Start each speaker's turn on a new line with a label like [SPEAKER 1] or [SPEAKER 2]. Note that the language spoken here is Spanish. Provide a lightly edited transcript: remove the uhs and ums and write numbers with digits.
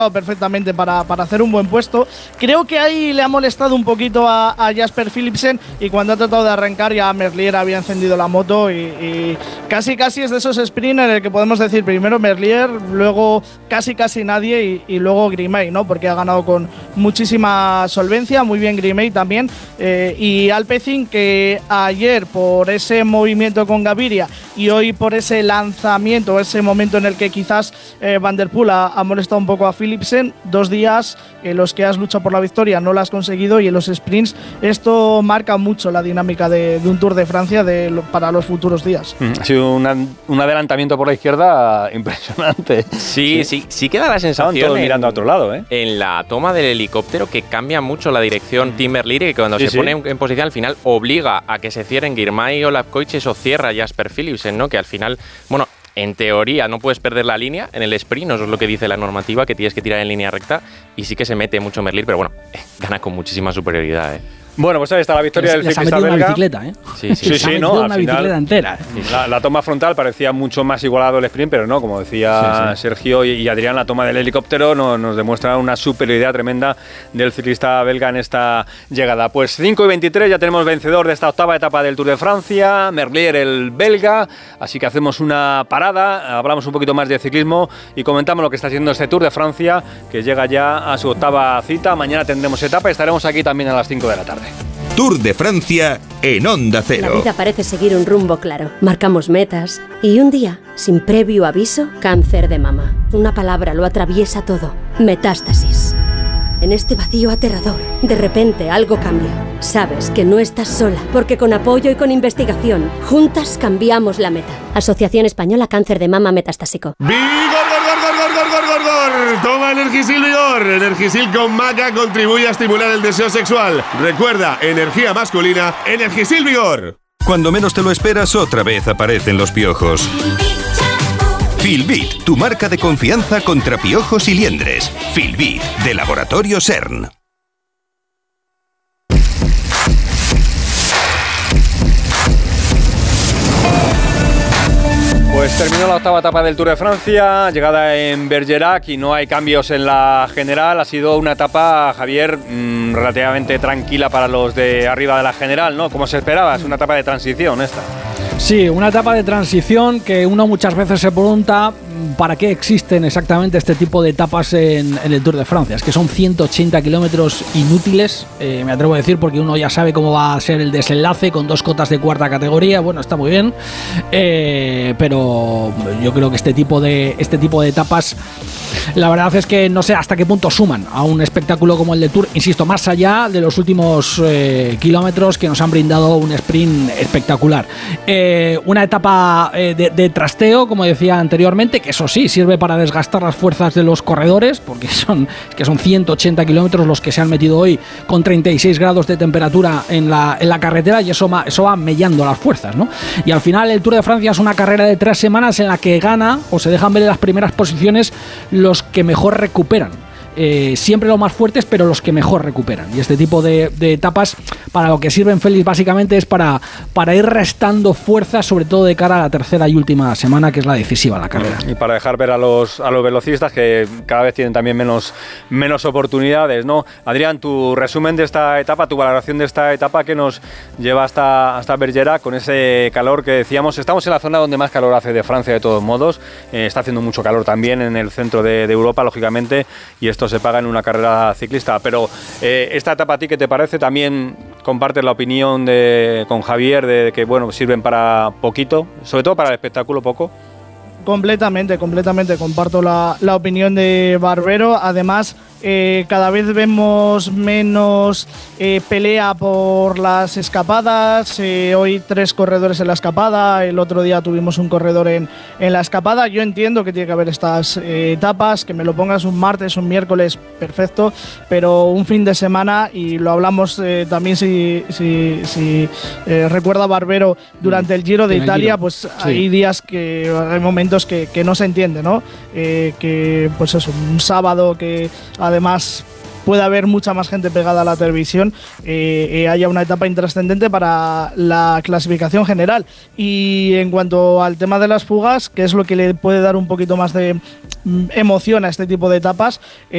[SPEAKER 1] perfectamente para hacer un buen puesto. Creo que ahí le ha molestado un poquito a Jasper Philipsen, y cuando ha tratado de arrancar ya Merlier había encendido la moto y casi es de esos sprint en el que podemos decir primero Merlier, luego casi nadie y luego Grimey, ¿no? Porque ha ganado con muchísima solvencia, muy bien Grimey también, y Alpecin, que ayer por ese movimiento con Gaviria y hoy por ese lanzamiento, ese momento en el que quizás Van der Poel ha molestado un poco a Philipsen, 2 días en los que has luchado por la victoria, no lo has conseguido, y en los sprints esto marca mucho la dinámica de un Tour de Francia para los futuros días.
[SPEAKER 2] Ha sido un adelantamiento por la izquierda impresionante.
[SPEAKER 3] Sí queda la sensación.
[SPEAKER 2] Estaban todos mirando a otro lado,
[SPEAKER 3] en la toma del helicóptero, que cambia mucho la dirección Tim Merlier, y que cuando se pone en posición al final obliga a que se cierren Girmay o Lapkovic, eso cierra Jasper Philipsen, ¿no? Que al final, bueno, en teoría no puedes perder la línea en el sprint, eso es lo que dice la normativa, que tienes que tirar en línea recta, y sí que se mete mucho Merlier, pero bueno, gana con muchísima superioridad.
[SPEAKER 2] Bueno, pues ahí está la victoria del ciclista belga.
[SPEAKER 4] Una bicicleta, ¿eh?
[SPEAKER 3] Sí,
[SPEAKER 2] no,
[SPEAKER 4] una bicicleta entera.
[SPEAKER 2] La toma frontal parecía mucho más igualado el sprint, pero no, como decía Sergio y Adrián, la toma del helicóptero nos demuestra una superioridad tremenda del ciclista belga en esta llegada. Pues 5:23, ya tenemos vencedor de esta octava etapa del Tour de Francia, Merlier, el belga, así que hacemos una parada, hablamos un poquito más de ciclismo y comentamos lo que está haciendo este Tour de Francia, que llega ya a su octava cita. Mañana tendremos etapa y estaremos aquí también a las 5 de la tarde.
[SPEAKER 5] Tour de Francia en Onda Cero.
[SPEAKER 6] La vida parece seguir un rumbo claro. Marcamos metas y un día, sin previo aviso, cáncer de mama. Una palabra lo atraviesa todo. Metástasis. En este vacío aterrador, de repente algo cambia. Sabes que no estás sola, porque con apoyo y con investigación, juntas cambiamos la meta. Asociación Española Cáncer de Mama Metastásico.
[SPEAKER 7] ¡Vigor! Toma Energisil Vigor. Energisil con maca contribuye a estimular el deseo sexual. Recuerda, energía masculina, Energisil Vigor.
[SPEAKER 5] Cuando menos te lo esperas, otra vez aparecen los piojos. Filbit, tu marca de confianza contra piojos y liendres. Filbit, de Laboratorio CERN.
[SPEAKER 2] Pues terminó la octava etapa del Tour de Francia, llegada en Bergerac, y no hay cambios en la general. Ha sido una etapa, Javier, relativamente tranquila para los de arriba de la general, ¿no? Como se esperaba, es una etapa de transición esta.
[SPEAKER 4] Sí, una etapa de transición que uno muchas veces se pregunta para qué existen exactamente este tipo de etapas en el Tour de Francia. Es que son 180 kilómetros inútiles, me atrevo a decir, porque uno ya sabe cómo va a ser el desenlace con 2 cotas de cuarta categoría. Bueno, está muy bien, pero yo creo que este tipo de etapas, la verdad es que no sé hasta qué punto suman a un espectáculo como el de Tour, insisto, más allá de los últimos kilómetros que nos han brindado un sprint espectacular. Una etapa de trasteo, como decía anteriormente, que eso sí, sirve para desgastar las fuerzas de los corredores, porque son 180 kilómetros los que se han metido hoy con 36 grados de temperatura en la carretera, y eso va mellando las fuerzas, ¿no? Y al final el Tour de Francia es una carrera de 3 semanas en la que gana o se dejan ver en las primeras posiciones los que mejor recuperan. Siempre los más fuertes, pero los que mejor recuperan. Y este tipo de etapas, para lo que sirven, Félix, básicamente es para ir restando fuerza, sobre todo de cara a la tercera y última semana, que es la decisiva en la carrera.
[SPEAKER 2] Y para dejar ver a los velocistas, que cada vez tienen también menos oportunidades, ¿no? Adrián, tu resumen de esta etapa, tu valoración de esta etapa que nos lleva hasta Bergerac, con ese calor que decíamos. Estamos en la zona donde más calor hace de Francia, de todos modos. Está haciendo mucho calor también en el centro de Europa, lógicamente, y esto se paga en una carrera ciclista. Pero esta etapa, ¿a ti qué te parece? También compartes la opinión con Javier de que, bueno, sirven para poquito, sobre todo para el espectáculo, poco.
[SPEAKER 1] Completamente comparto la opinión de Barbero. Además, cada vez vemos menos pelea por las escapadas. Hoy 3 corredores en la escapada, el otro día tuvimos un corredor en la escapada. Yo entiendo que tiene que haber estas etapas, que me lo pongas un martes, un miércoles, perfecto, pero un fin de semana, y lo hablamos también si recuerda Barbero, durante el Giro de Italia, pues sí, hay días hay momentos que no se entiende, ¿no? Que pues eso, un sábado que además puede haber mucha más gente pegada a la televisión, haya una etapa intrascendente para la clasificación general. Y en cuanto al tema de las fugas, que es lo que le puede dar un poquito más de emoción a este tipo de etapas,